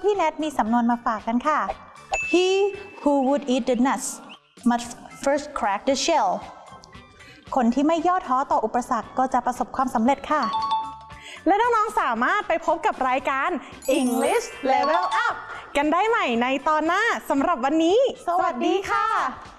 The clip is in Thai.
พี่แนทมีสำนวนมาฝากกันค่ะ He who would eat the nuts must first crack the shell คนที่ไม่ย่อท้อต่ออุปสรรคก็จะประสบความสำเร็จค่ะและน้องๆสามารถไปพบกับรายการ English Level Up กันได้ใหม่ในตอนหน้าสำหรับวันนี้สวัสดีค่ะ